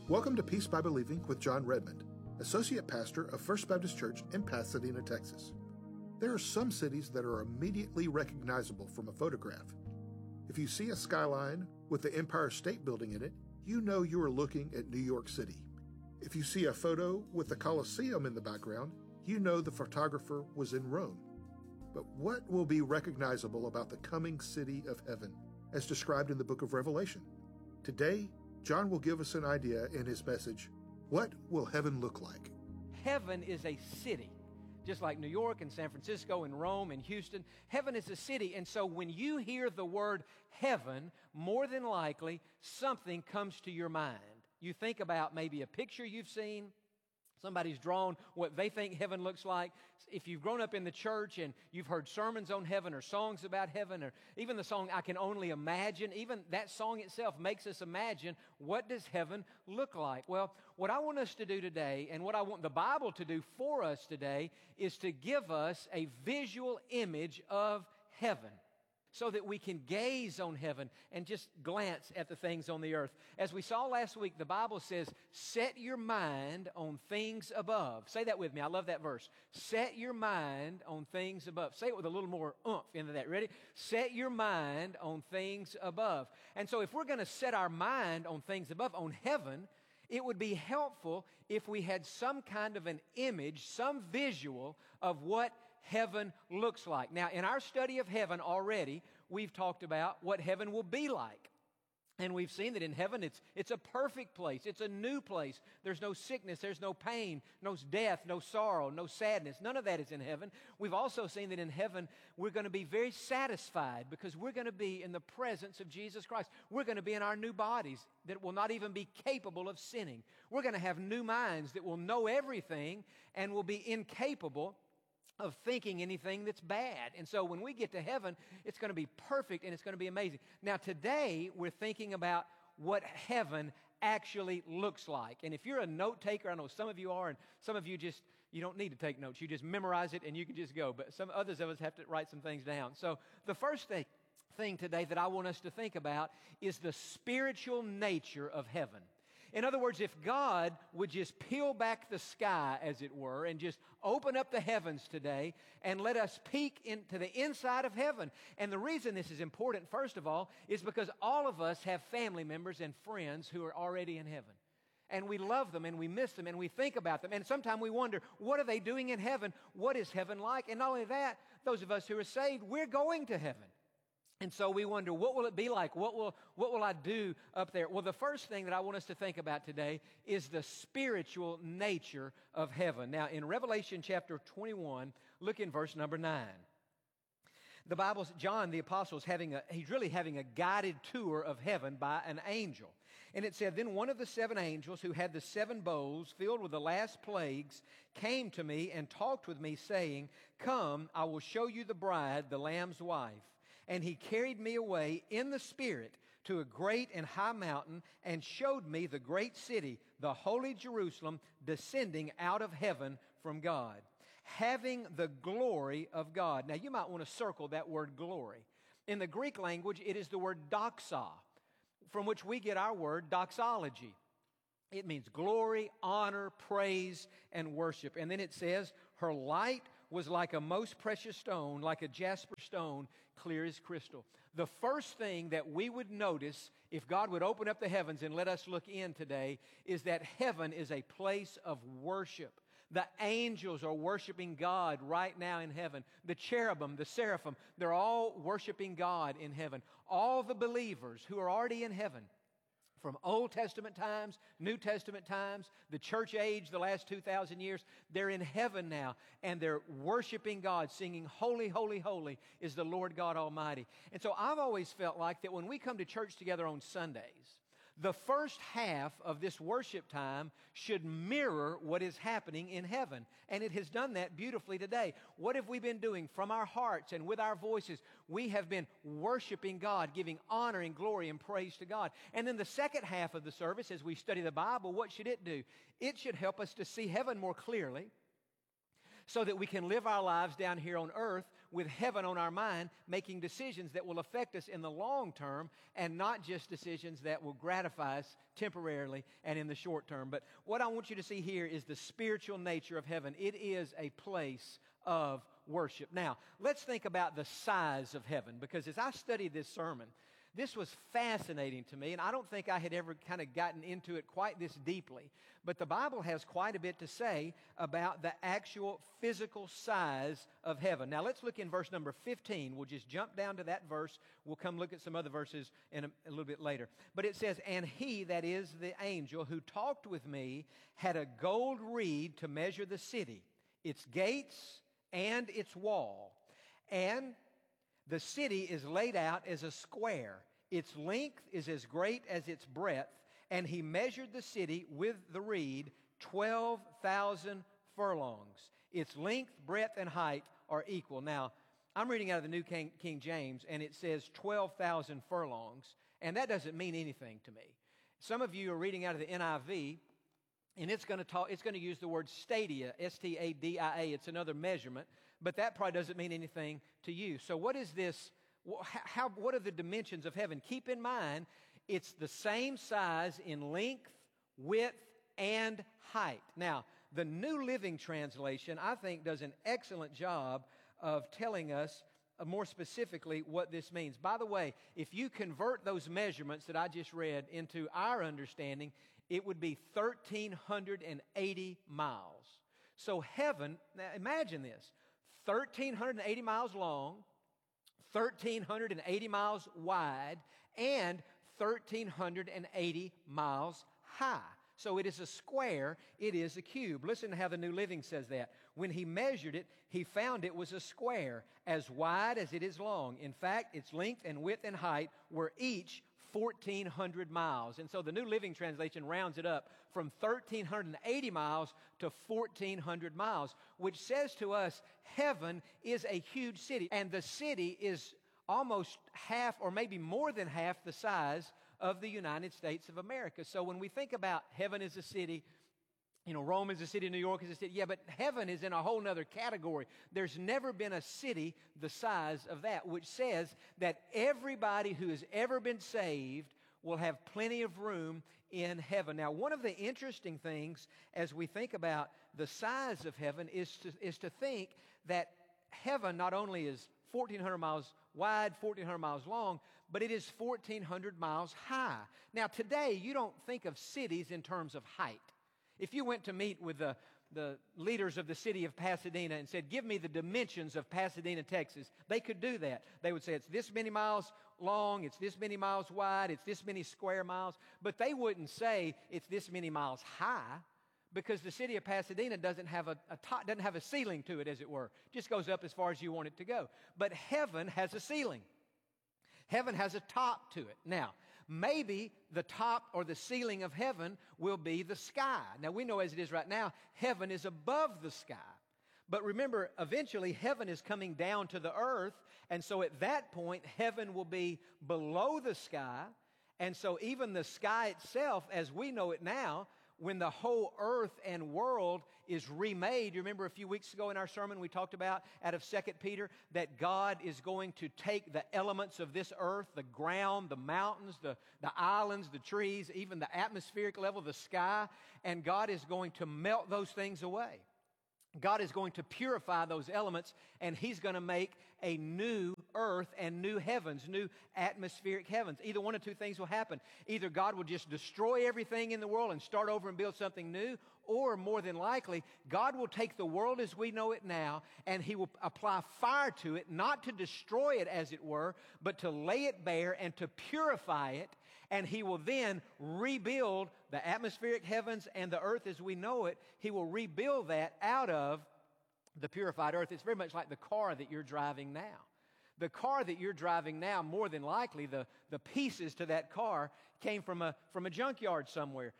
Welcome to Peace by Believing with John Redmond, Associate Pastor of First Baptist Church in Pasadena, Texas. There are some cities that are immediately recognizable from a photograph. If you see a skyline with the Empire State Building in it, you know you are looking at New York City. If you see a photo with the Colosseum in the background, you know the photographer was in Rome. But what will be recognizable about the coming city of heaven, as described in the book of Revelation? Today, John will give us an idea in his message. What will heaven look like? Heaven is a city. Just like New York and San Francisco and Rome and Houston, heaven is a city. And so when you hear the word heaven, more than likely something comes to your mind. You think about maybe a picture you've seen. Somebody's drawn what they think heaven looks like. If you've grown up in the church and you've heard sermons on heaven or songs about heaven or even the song I Can Only Imagine, even that song itself makes us imagine, what does heaven look like? Well, what I want us to do today and what I want the Bible to do for us today is to give us a visual image of heaven, so that we can gaze on heaven and just glance at the things on the earth. As we saw last week, the Bible says, set your mind on things above. Say that with me. I love that verse. Set your mind on things above. Say it with a little more oomph into that. Ready? Set your mind on things above. And so if we're going to set our mind on things above, on heaven, it would be helpful if we had some kind of an image, some visual of what heaven looks like. Now, in our study of heaven already, we've talked about what heaven will be like. And we've seen that in heaven, it's a perfect place. It's a new place. There's no sickness. There's no pain, no death, no sorrow, no sadness. None of that is in heaven. We've also seen that in heaven, we're going to be very satisfied because we're going to be in the presence of Jesus Christ. We're going to be in our new bodies that will not even be capable of sinning. We're going to have new minds that will know everything and will be incapable of thinking anything that's bad. And so when we get to heaven, it's going to be perfect and it's going to be amazing. Now today, we're thinking about what heaven actually looks like. And if you're a note taker, I know some of you are, and some of you you don't need to take notes. You just memorize it and you can just go. But some others of us have to write some things down. So the first thing today that I want us to think about is the spiritual nature of heaven. In other words, if God would just peel back the sky, as it were, and just open up the heavens today and let us peek into the inside of heaven. And the reason this is important, first of all, is because all of us have family members and friends who are already in heaven. And we love them and we miss them and we think about them. And sometimes we wonder, what are they doing in heaven? What is heaven like? And not only that, those of us who are saved, we're going to heaven. And so we wonder, what will it be like? What will I do up there? Well, the first thing that I want us to think about today is the spiritual nature of heaven. Now, in Revelation chapter 21, look in verse number 9. The Bible, John the Apostle he's really having a guided tour of heaven by an angel. And it said, then one of the seven angels who had the seven bowls filled with the last plagues came to me and talked with me, saying, come, I will show you the bride, the Lamb's wife. And he carried me away in the Spirit to a great and high mountain and showed me the great city, the holy Jerusalem, descending out of heaven from God, having the glory of God. Now, you might want to circle that word glory. In the Greek language, it is the word doxa, from which we get our word doxology. It means glory, honor, praise, and worship. And then it says, her light was like a most precious stone, like a jasper stone, clear as crystal. The first thing that we would notice if God would open up the heavens and let us look in today is that heaven is a place of worship. The angels are worshiping God right now in heaven. The cherubim, the seraphim, they're all worshiping God in heaven. All the believers who are already in heaven, from Old Testament times, New Testament times, the church age, the last 2,000 years, they're in heaven now, and they're worshiping God, singing, holy, holy, holy is the Lord God Almighty. And so I've always felt like that when we come to church together on Sundays, the first half of this worship time should mirror what is happening in heaven. And it has done that beautifully today. What have we been doing from our hearts and with our voices? We have been worshiping God, giving honor and glory and praise to God. And then the second half of the service, as we study the Bible, what should it do? It should help us to see heaven more clearly, so that we can live our lives down here on earth with heaven on our mind, making decisions that will affect us in the long term and not just decisions that will gratify us temporarily and in the short term. But what I want you to see here is the spiritual nature of heaven. It is a place of worship. Now, let's think about the size of heaven, because as I studied this sermon, this was fascinating to me, and I don't think I had ever kind of gotten into it quite this deeply. But the Bible has quite a bit to say about the actual physical size of heaven. Now, let's look in verse number 15. We'll just jump down to that verse. We'll come look at some other verses in a little bit later. But it says, "And he," that is the angel, "who talked with me, had a gold reed to measure the city, its gates and its wall. And the city is laid out as a square. Its length is as great as its breadth. And he measured the city with the reed, 12,000 furlongs. Its length, breadth, and height are equal." Now, I'm reading out of the New King James, and it says 12,000 furlongs, and that doesn't mean anything to me. Some of you are reading out of the NIV, and it's going to use the word stadia, S-T-A-D-I-A. It's another measurement, but that probably doesn't mean anything to you. So what is this? What are the dimensions of heaven? Keep in mind, it's the same size in length, width, and height. Now, the New Living Translation, I think, does an excellent job of telling us more specifically what this means. By the way, if you convert those measurements that I just read into our understanding, it would be 1,380 miles. So heaven, now imagine this, 1,380 miles long, 1,380 miles wide, and 1,380 miles high. So it is a square, it is a cube. Listen to how the New Living says that. "When he measured it, he found it was a square, as wide as it is long. In fact, its length and width and height were each 1,400 miles. And so the New Living Translation rounds it up from 1,380 miles to 1,400 miles, which says to us heaven is a huge city. And the city is almost half or maybe more than half the size of the United States of America. So when we think about heaven as a city, Rome is a city, New York is a city. Yeah, but heaven is in a whole nother category. There's never been a city the size of that, which says that everybody who has ever been saved will have plenty of room in heaven. Now, one of the interesting things as we think about the size of heaven is to think that heaven not only is 1,400 miles wide, 1,400 miles long, but it is 1,400 miles high. Now, today, you don't think of cities in terms of height. If you went to meet with the leaders of the city of Pasadena and said, "Give me the dimensions of Pasadena, Texas," they could do that. They would say, "It's this many miles long, it's this many miles wide, it's this many square miles," but they wouldn't say it's this many miles high, because the city of Pasadena doesn't have a ceiling to it, as it were. It just goes up as far as you want it to go. But heaven has a ceiling. Heaven has a top to it. Now, maybe the top or the ceiling of heaven will be the sky. Now, we know as it is right now, heaven is above the sky. But remember, eventually heaven is coming down to the earth, and so at that point, heaven will be below the sky. And so even the sky itself, as we know it now, when the whole earth and world is remade. You remember a few weeks ago in our sermon we talked about out of 2 Peter that God is going to take the elements of this earth, the ground, the mountains, the islands, the trees, even the atmospheric level, the sky, and God is going to melt those things away. God is going to purify those elements, and He's going to make a new earth and new heavens, new atmospheric heavens. Either one of two things will happen. Either God will just destroy everything in the world and start over and build something new, or more than likely, God will take the world as we know it now, and He will apply fire to it, not to destroy it as it were, but to lay it bare and to purify it. And He will then rebuild the atmospheric heavens and the earth as we know it. He will rebuild that out of the purified earth. It's very much like the car that you're driving now. The car that you're driving now, more than likely, the pieces to that car came from a junkyard somewhere.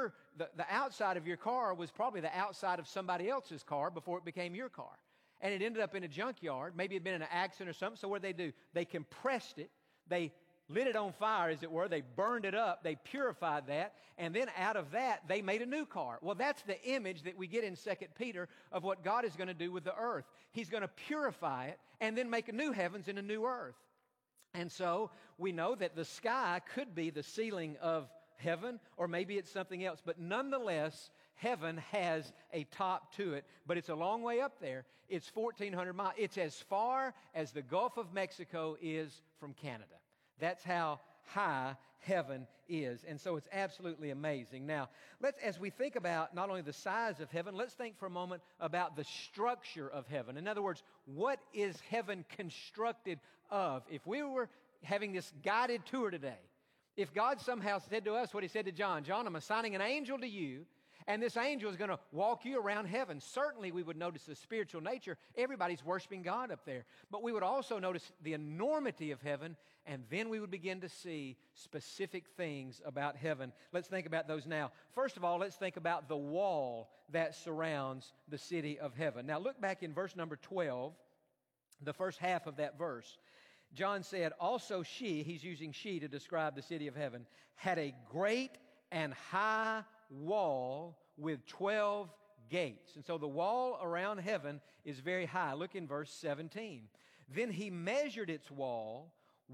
The outside of your car was probably the outside of somebody else's car before it became your car. And it ended up in a junkyard. Maybe it had been in an accident or something. So what did they do? They compressed it. They lit it on fire, as it were. They burned it up. They purified that. And then out of that, they made a new car. Well, that's the image that we get in 2 Peter of what God is going to do with the earth. He's going to purify it and then make a new heavens and a new earth. And so we know that the sky could be the ceiling of heaven, or maybe it's something else. But nonetheless, heaven has a top to it, but it's a long way up there. It's 1,400 miles. It's as far as the Gulf of Mexico is from Canada. That's how high heaven is. And so it's absolutely amazing. Now, as we think about not only the size of heaven, let's think for a moment about the structure of heaven. In other words, what is heaven constructed of? If we were having this guided tour today, if God somehow said to us what he said to John, John, I'm assigning an angel to you, and this angel is going to walk you around heaven. Certainly we would notice the spiritual nature. Everybody's worshiping God up there. But we would also notice the enormity of heaven, and then we would begin to see specific things about heaven. Let's think about those now. First of all, let's think about the wall that surrounds the city of heaven. Now look back in verse number 12, the first half of that verse. John said, also she, he's using she to describe the city of heaven, had a great and high wall with 12 gates. And so the wall around heaven is very high. Look in verse 17. Then he measured its wall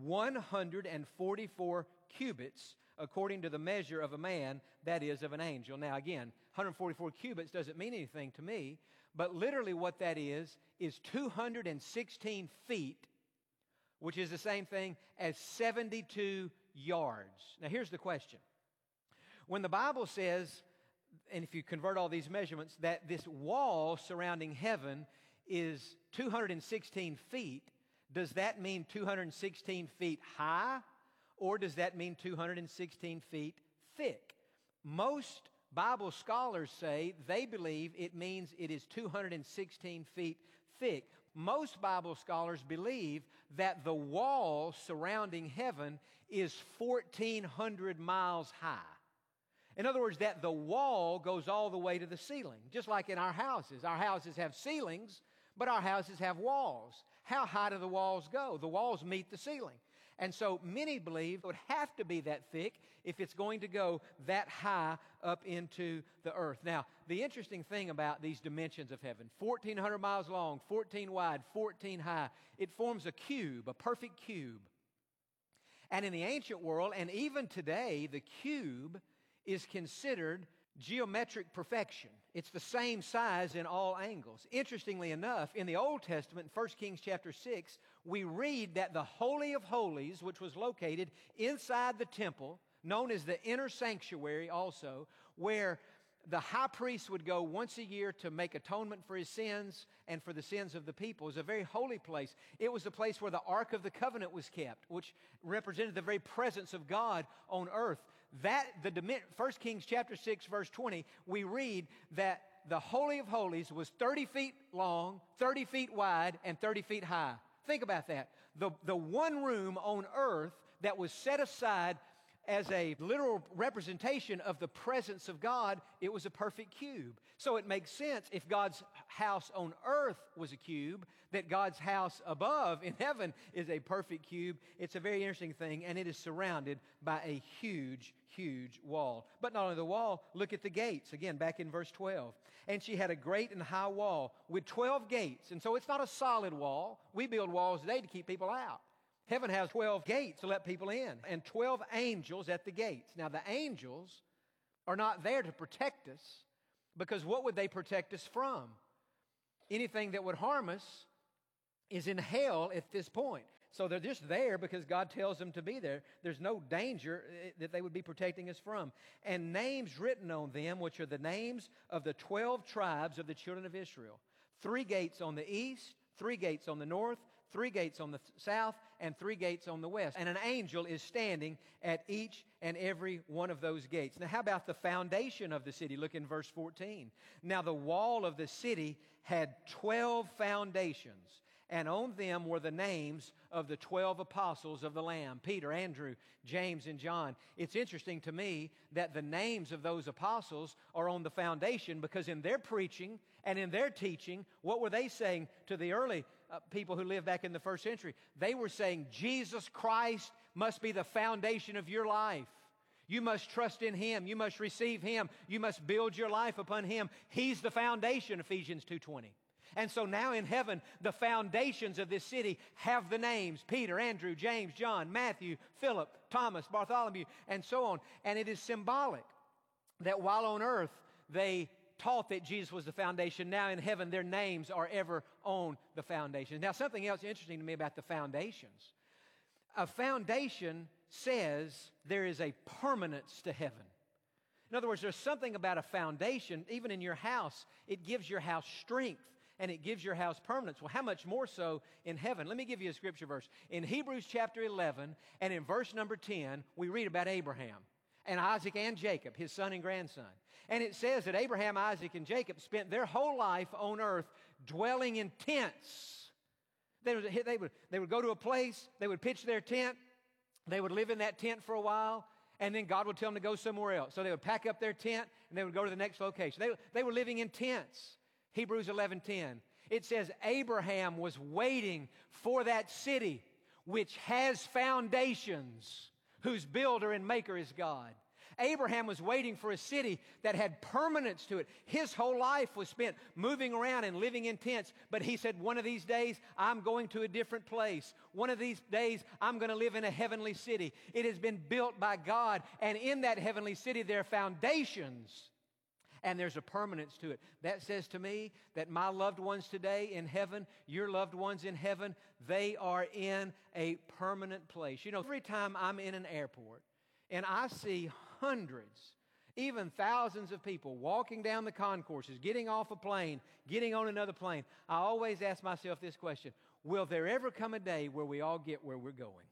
144 cubits according to the measure of a man, that is, of an angel. Now again, 144 cubits doesn't mean anything to me, but literally what that is 216 feet, which is the same thing as 72 yards. Now here's the question. When the Bible says, and if you convert all these measurements, that this wall surrounding heaven is 216 feet, does that mean 216 feet high, or does that mean 216 feet thick? Most Bible scholars say they believe it means it is 216 feet thick. Most Bible scholars believe that the wall surrounding heaven is 1,400 miles high. In other words, that the wall goes all the way to the ceiling, just like in our houses. Our houses have ceilings, but our houses have walls. How high do the walls go? The walls meet the ceiling. And so many believe it would have to be that thick if it's going to go that high up into the earth. Now, the interesting thing about these dimensions of heaven, 1,400 miles long, 14 wide, 14 high, it forms a cube, a perfect cube. And in the ancient world, and even today, the cube is considered geometric perfection. It's the same size in all angles. Interestingly enough, in the Old Testament, 1 Kings chapter 6, we read that the Holy of Holies, which was located inside the temple, known as the inner sanctuary also, where the high priest would go once a year to make atonement for his sins and for the sins of the people. It was a very holy place. It was the place where the Ark of the Covenant was kept, which represented the very presence of God on earth. 1 Kings chapter 6, verse 20, we read that the Holy of Holies was 30 feet long, 30 feet wide, and 30 feet high. Think about that. The one room on earth that was set aside as a literal representation of the presence of God, it was a perfect cube. So it makes sense if God's house on earth was a cube, that God's house above in heaven is a perfect cube. It's a very interesting thing, and it is surrounded by a huge, huge wall. But not only the wall, look at the gates. Again, back in verse 12. And she had a great and high wall with 12 gates. And so it's not a solid wall. We build walls today to keep people out. Heaven has 12 gates to let people in, and 12 angels at the gates. Now, the angels are not there to protect us, because what would they protect us from? Anything that would harm us is in hell at this point. So they're just there because God tells them to be there. There's no danger that they would be protecting us from. And names written on them, which are the names of the 12 tribes of the children of Israel. 3 gates on the east, 3 gates on the north, 3 gates on the south, and 3 gates on the west. And an angel is standing at each and every one of those gates. Now, how about the foundation of the city? Look in verse 14. Now, the wall of the city had 12 foundations, and on them were the names of the 12 apostles of the Lamb, Peter, Andrew, James, and John. It's interesting to me that the names of those apostles are on the foundation, because in their preaching and in their teaching, what were they saying to the early people who lived back in the first century? They were saying Jesus Christ must be the foundation of your life. You must trust in Him. You must receive Him. You must build your life upon Him. He's the foundation, Ephesians 2:20. And so now in heaven, the foundations of this city have the names Peter, Andrew, James, John, Matthew, Philip, Thomas, Bartholomew, and so on. And it is symbolic that while on earth they taught that Jesus was the foundation, now in heaven their names are ever on the foundation. Now something else interesting to me about the foundations. A foundation says there is a permanence to heaven. In other words, there's something about a foundation, even in your house, it gives your house strength and it gives your house permanence. Well, how much more so in heaven? Let me give you a scripture verse. In Hebrews chapter 11 and in verse number 10, we read about Abraham and Isaac and Jacob, his son and grandson. And it says that Abraham, Isaac, and Jacob spent their whole life on earth dwelling in tents. They would go to a place, they would pitch their tent, they would live in that tent for a while, and then God would tell them to go somewhere else. So they would pack up their tent, and they would go to the next location. They were living in tents. Hebrews 11:10. It says, Abraham was waiting for that city which has foundations, whose builder and maker is God. Abraham was waiting for a city that had permanence to it. His whole life was spent moving around and living in tents. But he said, one of these days, I'm going to a different place. One of these days, I'm going to live in a heavenly city. It has been built by God. And in that heavenly city, there are foundations. And there's a permanence to it. That says to me that my loved ones today in heaven, your loved ones in heaven, they are in a permanent place. You know, every time I'm in an airport and I see hundreds, even thousands of people walking down the concourses, getting off a plane, getting on another plane, I always ask myself this question: will there ever come a day where we all get where we're going?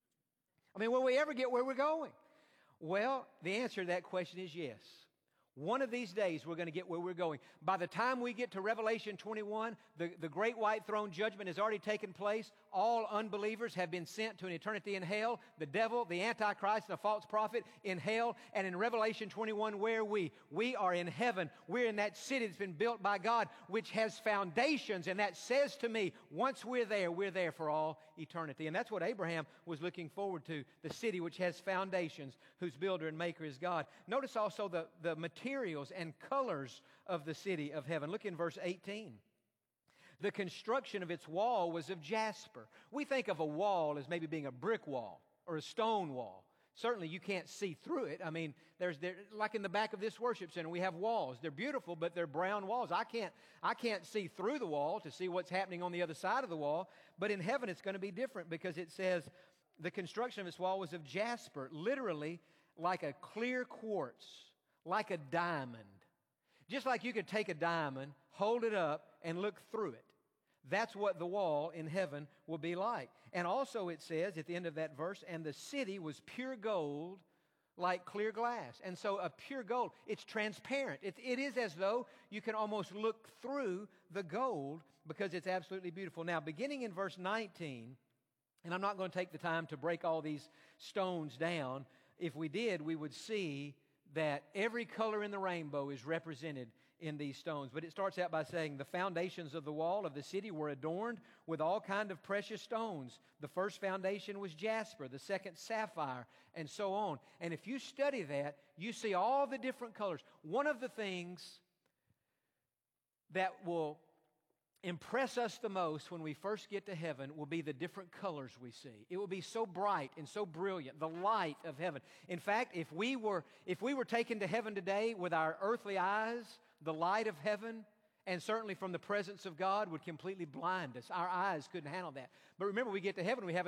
I mean, will we ever get where we're going? Well, the answer to that question is yes. One of these days, we're going to get where we're going. By the time we get to Revelation 21, the great white throne judgment has already taken place. All unbelievers have been sent to an eternity in hell. The devil, the Antichrist, and the false prophet in hell. And in Revelation 21, where are we? We are in heaven. We're in that city that's been built by God, which has foundations. And that says to me, once we're there for all eternity. And that's what Abraham was looking forward to, the city which has foundations, whose builder and maker is God. Notice also the materials and colors of the city of heaven. Look in verse 18. The construction of its wall was of jasper. We think of a wall as maybe being a brick wall or a stone wall. Certainly you can't see through it. I mean, like in the back of this worship center, we have walls. They're beautiful, but they're brown walls. I can't see through the wall to see what's happening on the other side of the wall. But in heaven it's going to be different, because it says the construction of its wall was of jasper, literally like a clear quartz, like a diamond. Just like you could take a diamond, hold it up, and look through it. That's what the wall in heaven will be like. And also it says at the end of that verse, and the city was pure gold like clear glass. And so a pure gold, it's transparent. It is as though you can almost look through the gold, because it's absolutely beautiful. Now, beginning in verse 19, and I'm not going to take the time to break all these stones down. If we did, we would see that every color in the rainbow is represented in these stones. But it starts out by saying the foundations of the wall of the city were adorned with all kind of precious stones. The first foundation was jasper, the second sapphire, and so on. And if you study that, you see all the different colors. One of the things that will impress us the most when we first get to heaven will be the different colors we see. It will be so bright and so brilliant, the light of heaven. In fact, if we were taken to heaven today with our earthly eyes, the light of heaven, and certainly from the presence of God, would completely blind us. Our eyes couldn't handle that. But remember, we get to heaven, we have